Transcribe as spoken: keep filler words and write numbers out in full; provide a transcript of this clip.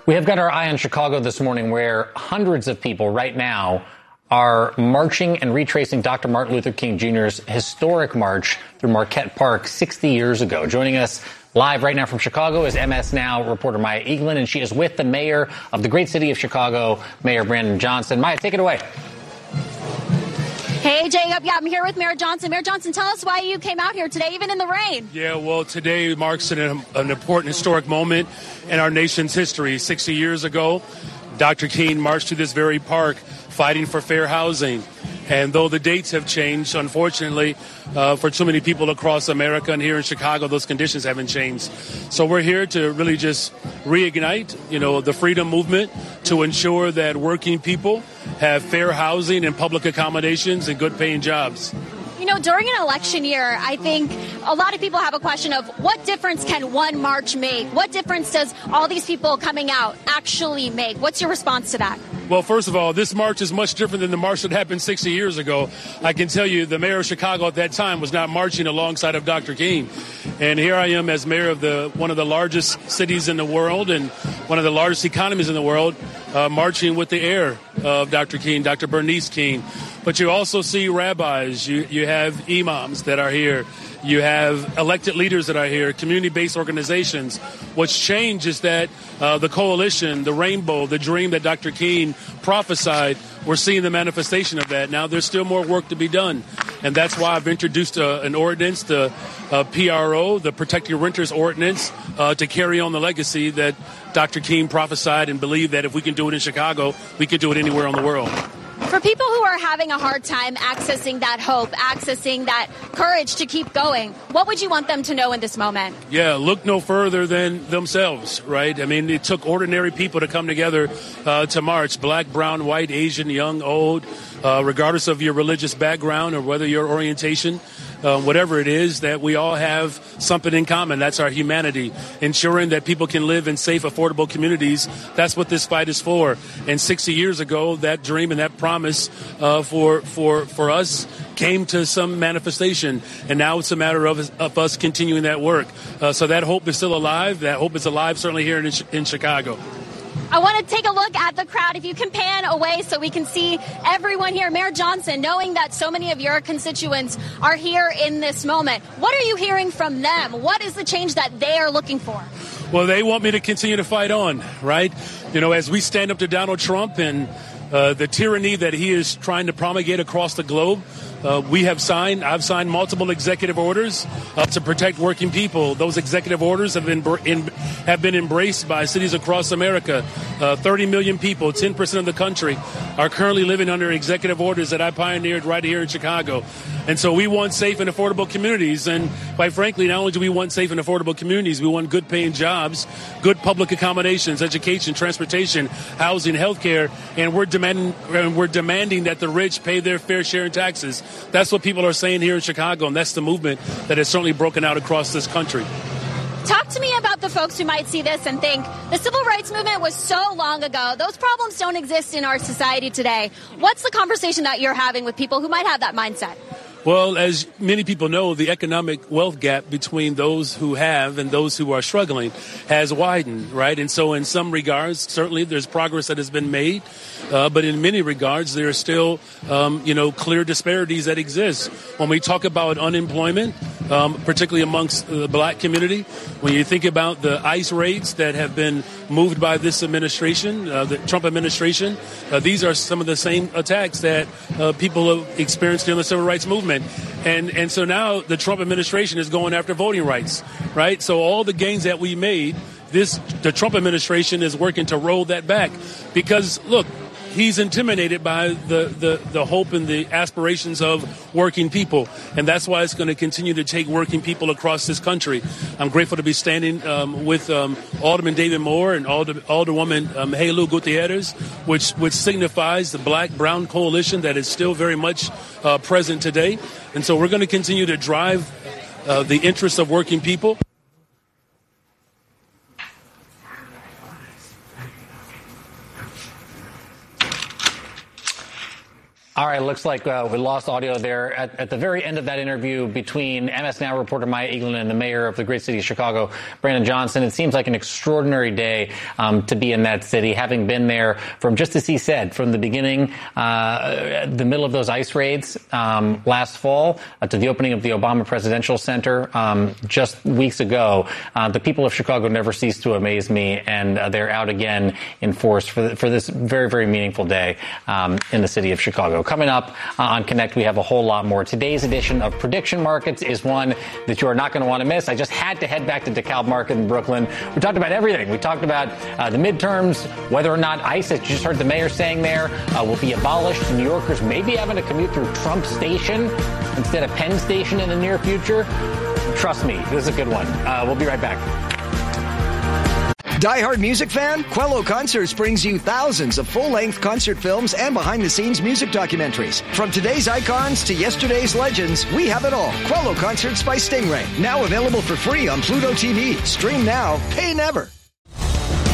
We have got our eye on Chicago this morning, where hundreds of people right now are marching and retracing Doctor Martin Luther King Junior's historic march through Marquette Park sixty years ago. Joining us live right now from Chicago is M S Now reporter Maya Eaglin, and she is with the mayor of the great city of Chicago, Mayor Brandon Johnson. Maya, take it away. Hey, Jacob. Yeah, I'm here with Mayor Johnson. Mayor Johnson, tell us why you came out here today, even in the rain. Yeah, well, today marks an, an important historic moment in our nation's history. sixty years ago, Doctor King marched to this very park fighting for fair housing. And though the dates have changed, unfortunately, uh, for too many people across America and here in Chicago, those conditions haven't changed. So we're here to really just reignite, you know, the freedom movement to ensure that working people have fair housing and public accommodations and good paying jobs. You know, during an election year, I think a lot of people have a question of what difference can one march make? What difference does all these people coming out actually make? What's your response to that? Well, first of all, this march is much different than the march that happened sixty years ago. I can tell you the mayor of Chicago at that time was not marching alongside of Doctor King. And here I am as mayor of the one of the largest cities in the world and one of the largest economies in the world, uh, marching with the heir of Doctor King, Doctor Bernice King. But you also see rabbis, you, you have imams that are here. You have elected leaders that are here, community-based organizations. What's changed is that uh, the coalition, the rainbow, the dream that Doctor King prophesied, we're seeing the manifestation of that. Now, there's still more work to be done. And that's why I've introduced uh, an ordinance, the uh, P R O, the Protecting Renters Ordinance, uh, to carry on the legacy that Doctor King prophesied and believed that if we can do it in Chicago, we can do it anywhere in the world. For people who are having a hard time accessing that hope, accessing that courage to keep going, what would you want them to know in this moment? Yeah, look no further than themselves, right? I mean, it took ordinary people to come together uh, to march, black, brown, white, Asian, young, old, uh, regardless of your religious background or whether your orientation. Uh, whatever it is, that we all have something in common. That's our humanity. Ensuring that people can live in safe, affordable communities. That's what this fight is for. And sixty years ago, that dream and that promise uh, for for for us came to some manifestation. And now it's a matter of, of us continuing that work. Uh, so that hope is still alive. That hope is alive certainly here in, in Chicago. I want to take a look at the crowd. If you can pan away so we can see everyone here. Mayor Johnson, knowing that so many of your constituents are here in this moment, what are you hearing from them? What is the change that they are looking for? Well, they want me to continue to fight on, right? You know, as we stand up to Donald Trump and uh, the tyranny that he is trying to promulgate across the globe, Uh, we have signed, I've signed multiple executive orders uh, to protect working people. Those executive orders have been in, have been embraced by cities across America. Uh, thirty million people, ten percent of the country, are currently living under executive orders that I pioneered right here in Chicago. And so we want safe and affordable communities. And quite frankly, not only do we want safe and affordable communities, we want good paying jobs, good public accommodations, education, transportation, housing, health care. And we're demanding, and we're demanding that the rich pay their fair share in taxes. That's what people are saying here in Chicago, and that's the movement that has certainly broken out across this country. Talk to me about the folks who might see this and think the civil rights movement was so long ago. Those problems don't exist in our society today. What's the conversation that you're having with people who might have that mindset? Well, as many people know, the economic wealth gap between those who have and those who are struggling has widened, right? And so in some regards, certainly there's progress that has been made. Uh, but in many regards, there are still, um, you know, clear disparities that exist. When we talk about unemployment, um, particularly amongst the black community, when you think about the ICE raids that have been moved by this administration, uh, the Trump administration, uh, these are some of the same attacks that uh, people have experienced during the civil rights movement. And and so now the Trump administration is going after voting rights, right? So all the gains that we made, this the Trump administration is working to roll that back because, look, he's intimidated by the, the, the hope and the aspirations of working people. And that's why it's going to continue to take working people across this country. I'm grateful to be standing um, with um, Alderman David Moore and Alder, Alderwoman um, Helu Gutierrez, which, which signifies the black-brown coalition that is still very much uh, present today. And so we're going to continue to drive uh, the interests of working people. All right, looks like uh, we lost audio there at, at the very end of that interview between M S Now reporter Maya Eagleton and the mayor of the great city of Chicago, Brandon Johnson. It seems like an extraordinary day um, to be in that city, having been there from, just as he said, from the beginning, uh, the middle of those ICE raids um, last fall uh, to the opening of the Obama Presidential Center um, just weeks ago. Uh, the people of Chicago never cease to amaze me, and uh, they're out again in force for, the, for this very, very meaningful day um, in the city of Chicago. Coming up uh, on Connect, we have a whole lot more. Today's edition of Prediction Markets is one that you are not going to want to miss. I just had to head back to DeKalb Market in Brooklyn. We talked about everything. We talked about uh, the midterms, whether or not ICE, as you just heard the mayor saying there, uh, will be abolished. New Yorkers may be having to commute through Trump Station instead of Penn Station in the near future. Trust me, this is a good one. Uh, we'll be right back. Die-hard music fan? Quello Concerts brings you thousands of full-length concert films and behind-the-scenes music documentaries. From today's icons to yesterday's legends, we have it all. Quello Concerts by Stingray. Now available for free on Pluto T V. Stream now, pay never.